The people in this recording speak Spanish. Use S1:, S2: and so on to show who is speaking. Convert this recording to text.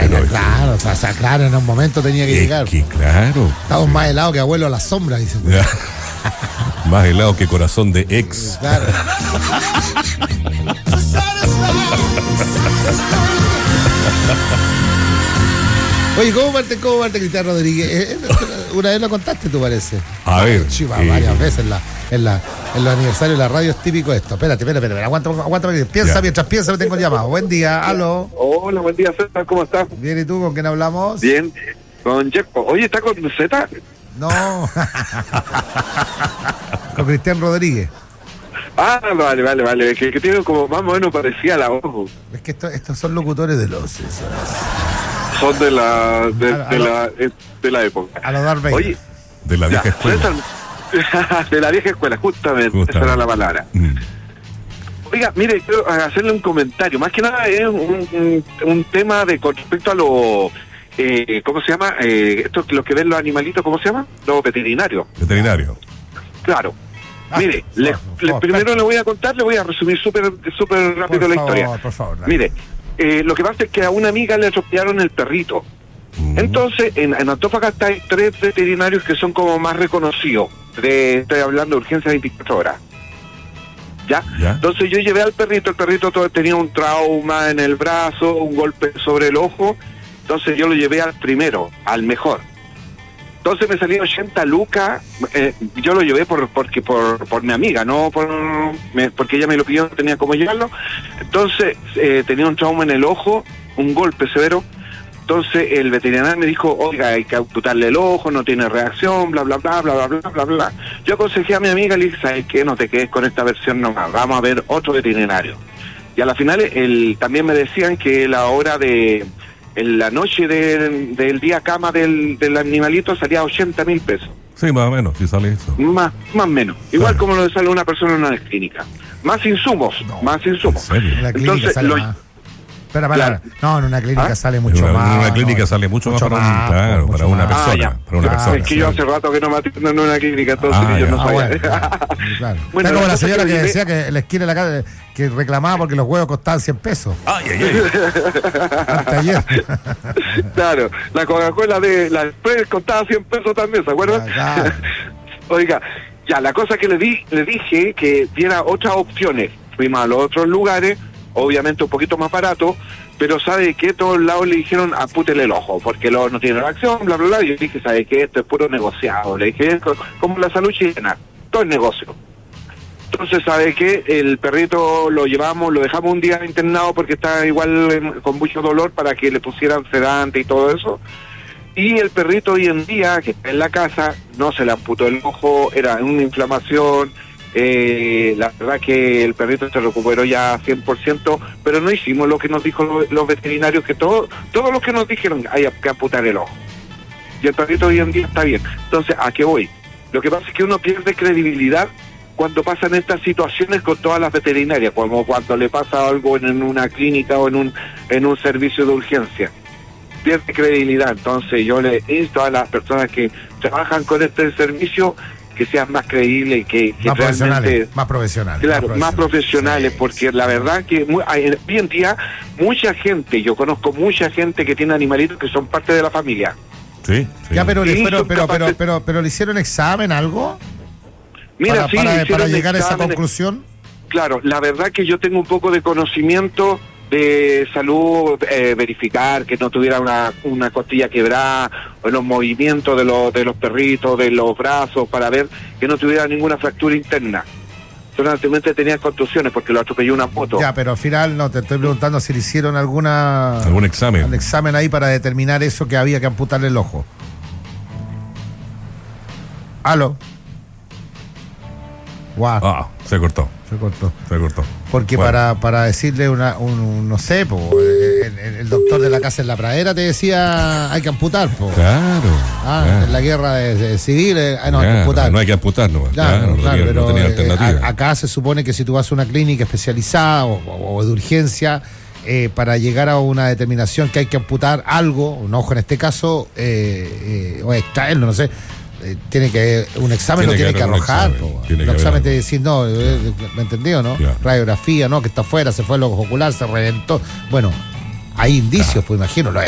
S1: Claro, o sea, claro, en un momento tenía que llegar.
S2: Que claro.
S1: Estamos más helados que abuelo a la sombra, dicen.
S2: Más helado que corazón de ex.
S1: Claro. Oye, ¿cómo parte Cristian Rodríguez? Una vez lo contaste, tú parece.
S2: A ver.
S1: Chiva, varias veces en los aniversarios de la radio es típico esto. Espérate, aguanta, piensa, mientras piensa, me tengo el llamado. Buen día, aló.
S3: Hola, buen día, César, ¿cómo estás?
S1: Bien, ¿y tú? ¿Con quién hablamos?
S3: Bien, con Checo. Oye, ¿está con Z?
S1: No. Con Cristian Rodríguez.
S3: Ah, vale. Que tiene como más o menos parecía a la voz.
S1: Es que estos son locutores de los...
S3: Son de la época.
S1: A los Darth Vader.
S3: Oye,
S2: de la vieja escuela.
S3: César, de la vieja escuela, justamente. Esa era la palabra. Oiga, mire, quiero hacerle un comentario. Más que nada es un tema con respecto a lo... ¿cómo se llama? Esto los que ven los animalitos, ¿cómo se llama? Los veterinarios.
S2: Veterinario.
S3: Claro. Mire, primero le voy a contar, le voy a resumir súper rápido la historia.
S1: Por favor.
S3: Mire, lo que pasa es que a una amiga le atropellaron el perrito. Entonces, en Antofagasta hay 3 veterinarios que son como más reconocidos. Estoy hablando de urgencia 24 horas. ¿Ya? Entonces yo llevé al perrito, el perrito tenía un trauma en el brazo, un golpe sobre el ojo. Entonces yo lo llevé al primero, al mejor. Entonces me salía 80 lucas, yo lo llevé porque por mi amiga, no porque ella me lo pidió, no tenía cómo llevarlo. Entonces tenía un trauma en el ojo, un golpe severo. Entonces el veterinario me dijo, oiga, hay que amputarle el ojo, no tiene reacción, bla, bla, bla, bla, bla, bla, bla, bla. Yo aconsejé a mi amiga, le dije, ¿sabes qué? No te quedes con esta versión nomás, vamos a ver otro veterinario. Y a la final también me decían que la hora en la noche del día cama del animalito salía 80.000 pesos.
S2: Sí, más o menos, sí sale eso.
S3: Más o menos. Igual como lo sale una persona en una clínica. Más insumos.
S2: ¿En serio?
S1: En la clínica entonces, sale más. Espera, claro. No, en una clínica sale mucho más.
S2: En una clínica sale mucho más para una persona. Para una persona.
S3: Es que yo hace rato que no me atiendo en una clínica, entonces yo no sabía.
S1: Claro. Bueno, está como la señora que decía que en la esquina de la casa que reclamaba porque los huevos costaban 100 pesos. Hasta ayer.
S3: Claro, la Coca-Cola de la Express costaba 100 pesos también, ¿se acuerdan?
S1: Claro.
S3: Oiga, ya, la cosa que le dije que diera otras opciones. Fuimos a los otros lugares, obviamente un poquito más barato, pero ¿sabe qué? Todos lados le dijeron, apútele el ojo, porque el ojo no tiene reacción, bla, bla, bla. Y yo dije, ¿sabe qué? Esto es puro negociado. Le dije, como la salud chilena, todo es negocio. Entonces, ¿sabe qué? El perrito lo dejamos un día internado porque estaba igual con mucho dolor para que le pusieran sedante y todo eso. Y el perrito hoy en día, que está en la casa, no se le amputó el ojo, era una inflamación. La verdad que el perrito se recuperó ya 100%, pero no hicimos lo que nos dijo los veterinarios, que todo lo que nos dijeron, hay que amputar el ojo. Y el perrito hoy en día está bien. Entonces, ¿a qué voy? Lo que pasa es que uno pierde credibilidad cuando pasan estas situaciones con todas las veterinarias, como cuando le pasa algo en una clínica o en un servicio de urgencia. Pierde credibilidad. Entonces yo le insto a las personas que trabajan con este servicio que sean más creíbles y que
S1: más
S3: realmente...
S1: Más profesionales.
S3: Claro, más profesionales, sí, porque la verdad que hoy en día mucha gente, yo conozco mucha gente que tiene animalitos que son parte de la familia.
S2: Sí.
S1: Ya, pero le hicieron examen, algo.
S3: Mira,
S1: para llegar a esa conclusión.
S3: Claro, la verdad que yo tengo un poco de conocimiento de salud, verificar que no tuviera una costilla quebrada, o los movimientos de los perritos, de los brazos, para ver que no tuviera ninguna fractura interna. Solamente tenía contusiones porque lo atropelló una moto.
S1: Ya, pero al final no, te estoy preguntando si le hicieron algún
S2: examen.
S1: Un examen ahí para determinar eso, que había que amputarle el ojo. ¿Aló?
S2: Wow. Se cortó.
S1: Porque bueno, para decirle no sé, el doctor de la casa en la pradera te decía hay que amputar.
S2: Claro.
S1: En la guerra civil no hay que amputar.
S2: No hay que amputar, no.
S1: Claro, pero
S2: no tenía alternativa.
S1: Acá se supone que si tú vas a una clínica especializada o de urgencia, para llegar a una determinación que hay que amputar algo, un ojo en este caso, o extraerlo, no sé. Un examen lo tiene que arrojar. El examen te dice, no, ¿me entendió, no? Claro. Radiografía, no, que está afuera, se fue el ojo ocular, se reventó. Bueno, hay indicios, pues imagino.